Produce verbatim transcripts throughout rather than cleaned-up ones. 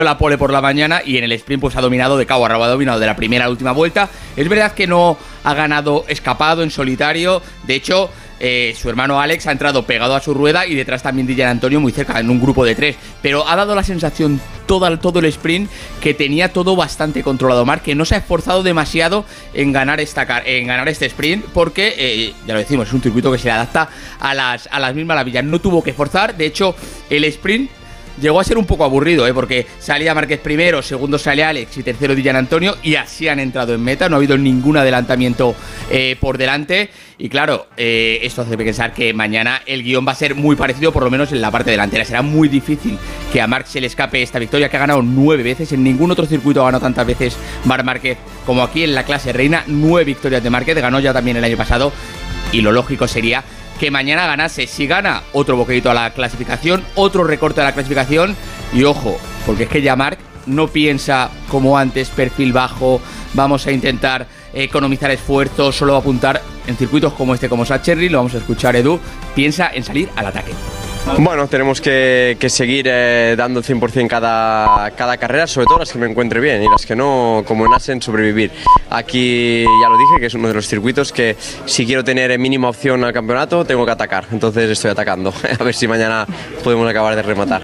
la pole por la mañana y en el sprint pues ha dominado de cabo a rabo, ha dominado de la primera a la última vuelta. Es verdad que no ha ganado escapado en solitario, de hecho eh, su hermano Alex ha entrado pegado a su rueda y detrás también Dylan Antonio muy cerca en un grupo de tres, pero ha dado la sensación todo, todo el sprint que tenía todo bastante controlado. Marc, que no se ha esforzado demasiado en ganar, esta, en ganar este sprint porque, eh, ya lo decimos, es un circuito que se le adapta a las, a las mismas maravillas, no tuvo que forzar. De hecho el sprint llegó a ser un poco aburrido, ¿eh? Porque salía Márquez primero, segundo sale Alex y tercero Dylan Antonio y así han entrado en meta, no ha habido ningún adelantamiento eh, por delante y claro, eh, esto hace pensar que mañana el guión va a ser muy parecido, por lo menos en la parte delantera. Será muy difícil que a Marc se le escape esta victoria, que ha ganado nueve veces, en ningún otro circuito ha ganado tantas veces Marc Márquez como aquí en la clase reina, nueve victorias de Márquez, ganó ya también el año pasado y lo lógico sería que mañana ganase. Si gana, otro boquerito a la clasificación, otro recorte a la clasificación y ojo, porque es que ya Marc no piensa como antes, perfil bajo, vamos a intentar economizar esfuerzos, solo va a apuntar en circuitos como este, como Sachsenring, lo vamos a escuchar Edu, piensa en salir al ataque. Bueno, tenemos que, que seguir eh, dando el cien por cien cada, cada carrera, sobre todo las que me encuentre bien y las que no, como en Assen, sobrevivir. Aquí ya lo dije, que es uno de los circuitos que si quiero tener mínima opción al campeonato, tengo que atacar. Entonces estoy atacando, a ver si mañana podemos acabar de rematar.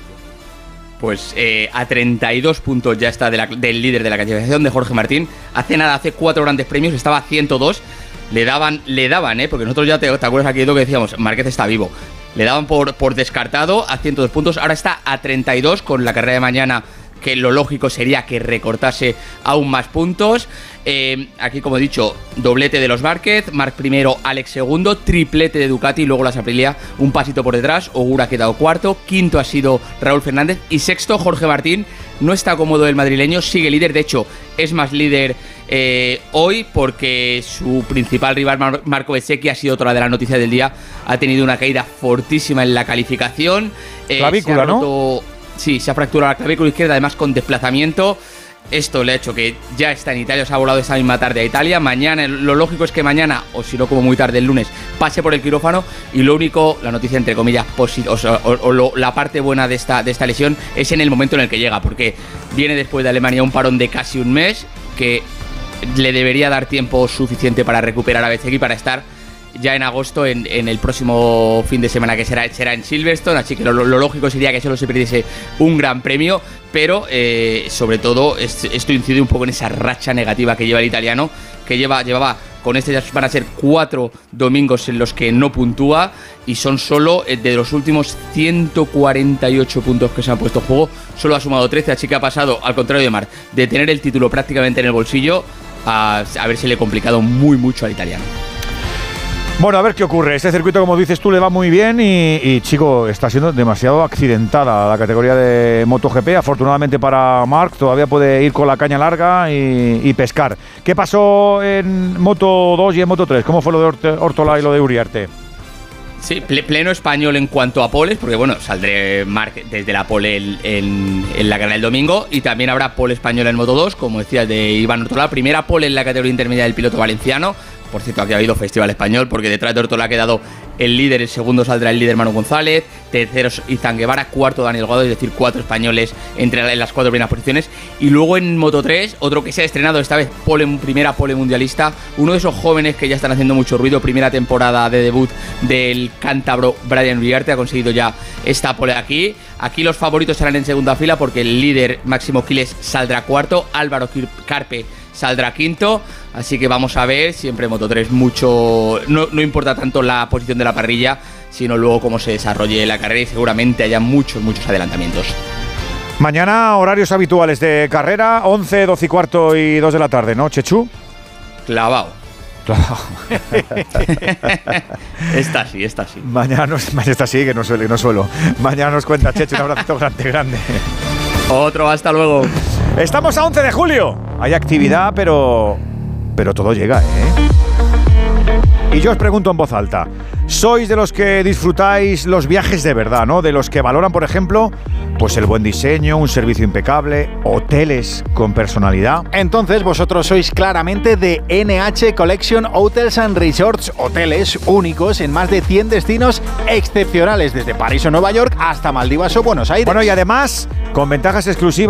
Pues eh, a treinta y dos puntos ya está de la, del líder de la clasificación, de Jorge Martín. Hace nada, hace cuatro grandes premios, estaba a ciento dos. Le daban, le daban, ¿eh? Porque nosotros ya te, te acuerdas aquí de lo que decíamos, Márquez está vivo. Le daban por, por descartado a ciento dos puntos, ahora está a treinta y dos con la carrera de mañana, que lo lógico sería que recortase aún más puntos. Eh, aquí, como he dicho, doblete de los Márquez, Marc primero, Alex segundo, triplete de Ducati y luego las Aprilia un pasito por detrás. Ogura ha quedado cuarto, quinto ha sido Raúl Fernández y sexto Jorge Martín. No está cómodo el madrileño, sigue líder, de hecho es más líder eh, hoy porque su principal rival Mar- Marco Bezzecchi ha sido otra de las noticias del día, ha tenido una caída fortísima en la calificación. Eh, Clavícula, roto, ¿no? Sí, se ha fracturado la clavícula izquierda, además con desplazamiento. Esto le ha hecho que ya está en Italia, se ha volado esta misma tarde a Italia. Mañana, lo lógico es que mañana, o si no como muy tarde el lunes, pase por el quirófano. Y lo único, la noticia entre comillas, posi- o, sea, o, o lo, la parte buena de esta, de esta lesión es en el momento en el que llega, porque viene después de Alemania un parón de casi un mes, que le debería dar tiempo suficiente para recuperar a Bezzecchi para estar ya en agosto en, en el próximo fin de semana, que será, será en Silverstone. Así que lo, lo lógico sería que solo se perdiese un gran premio, pero eh, sobre todo es, esto incide un poco en esa racha negativa que lleva el italiano, que lleva llevaba con este ya van a ser cuatro domingos en los que no puntúa y son solo de los últimos ciento cuarenta y ocho puntos que se han puesto en juego, solo ha sumado trece, así que ha pasado, al contrario de Marc, de tener el título prácticamente en el bolsillo a haberse complicado muy mucho al italiano. Bueno, a ver qué ocurre. Este circuito, como dices tú, le va muy bien y, y chico, está siendo demasiado accidentada la categoría de MotoGP. Afortunadamente para Marc, todavía puede ir con la caña larga y, y pescar. ¿Qué pasó en Moto dos y en Moto tres? ¿Cómo fue lo de Orte, Ortola y lo de Uriarte? Sí, pleno español en cuanto a poles, porque bueno, saldré Marc desde la pole en, en, en la carrera del domingo y también habrá pole española en Moto dos, como decía, de Iván Ortola, primera pole en la categoría intermedia del piloto valenciano. Por cierto, aquí ha habido festival español porque detrás de Ortola ha quedado el líder, el segundo saldrá el líder Manu González, tercero Izan Guevara, cuarto Daniel Guado, es decir, cuatro españoles entre las cuatro primeras posiciones. Y luego en Moto tres, otro que se ha estrenado esta vez, pole, primera pole mundialista, uno de esos jóvenes que ya están haciendo mucho ruido, primera temporada de debut del cántabro Brian Uriarte, ha conseguido ya esta pole aquí. Aquí los favoritos serán en segunda fila porque el líder Máximo Quiles saldrá cuarto, Álvaro Carpe saldrá quinto, así que vamos a ver, siempre Moto tres mucho, no, no importa tanto la posición de la parrilla, sino luego cómo se desarrolle la carrera y seguramente haya muchos, muchos adelantamientos. Mañana horarios habituales de carrera, once, doce y cuarto y dos de la tarde, ¿no, Chechu? Clavado. Clavado. Está así, está así. Mañana nos, está así, que no suelo, no suelo. Mañana nos cuenta Chechu, un abrazo grande, grande. Otro, hasta luego. Estamos a once de julio. Hay actividad, pero pero todo llega, ¿eh? Y yo os pregunto en voz alta, ¿sois de los que disfrutáis los viajes de verdad, ¿no? De los que valoran, por ejemplo, pues el buen diseño, un servicio impecable, hoteles con personalidad? Entonces vosotros sois claramente de N H Collection Hotels and Resorts, hoteles únicos en más de cien destinos excepcionales, desde París o Nueva York hasta Maldivas o Buenos Aires. Bueno, y además, con ventajas exclusivas